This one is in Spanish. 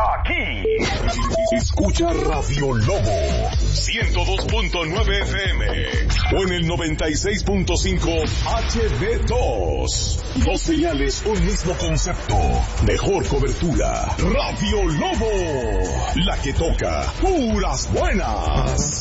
aquí. Escucha Radio Lobo 102.9 FM o en el 96.5 HD2. Dos señales, un mismo concepto. Mejor cobertura. Radio Lobo, la que toca puras buenas.